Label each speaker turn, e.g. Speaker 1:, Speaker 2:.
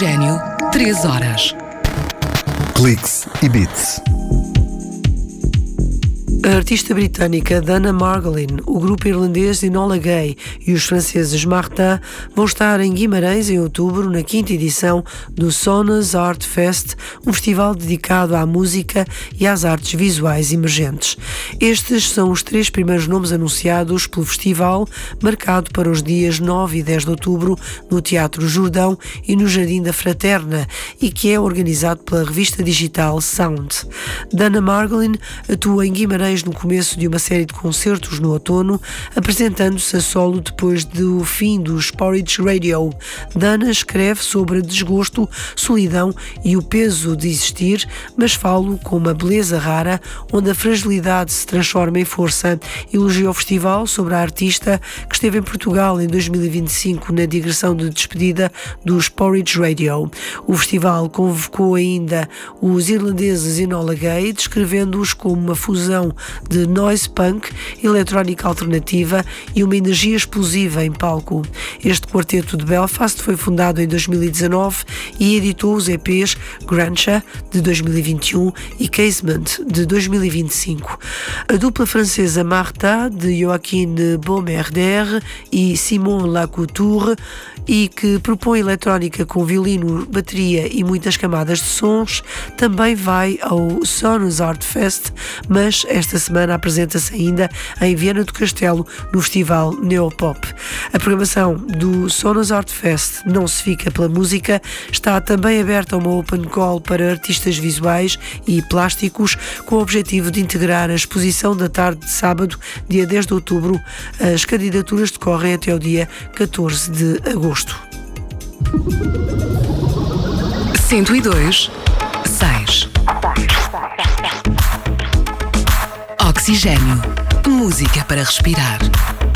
Speaker 1: Oxigênio, 3 horas.
Speaker 2: Cliques e Beats.
Speaker 3: A artista britânica Dana Margolin, o grupo irlandês Enola Gay e os franceses Martin vão estar em Guimarães em outubro na 5ª edição do Sonas Art Fest, um festival dedicado à música e às artes visuais emergentes. Estes são os 3 primeiros nomes anunciados pelo festival, marcado para os dias 9 e 10 de outubro no Teatro Jordão e no Jardim da Fraterna, e que é organizado pela revista digital Sound. Dana Margolin atua em Guimarães no começo de uma série de concertos no outono, apresentando-se a solo depois do fim do Porridge Radio. Dana escreve sobre desgosto, solidão e o peso de existir, mas falo com uma beleza rara, onde a fragilidade se transforma em força. Elogia o festival sobre a artista que esteve em Portugal em 2025 na digressão de despedida dos Porridge Radio. O festival convocou ainda os irlandeses Enola Gay, descrevendo-os como uma fusão de noise punk, eletrónica alternativa e uma energia explosiva em palco. Este quarteto de Belfast foi fundado em 2019 e editou os EPs Grancha, de 2021, e Casement, de 2025. A dupla francesa Martin, de Joaquin Beaumerder e Simon Lacouture, e que propõe eletrónica com violino, bateria e muitas camadas de sons, também vai ao Sonas Art Fest, mas esta semana apresenta-se ainda em Viana do Castelo, no festival Neopop. A programação do Sonas Art Fest não se fica pela música, está também aberta a uma open call para artistas visuais e plásticos, com o objetivo de integrar a exposição da tarde de sábado, dia 10 de outubro. As candidaturas decorrem até o dia 14 de agosto.
Speaker 1: 102.6 Oxigênio. Música para respirar.